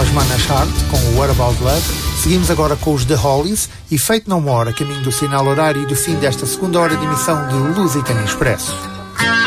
Manas Heart, com o What About Love. Seguimos agora com os The Hollies e Fate No More, a caminho do sinal horário e do fim desta segunda hora de emissão de Lusitano Expresso.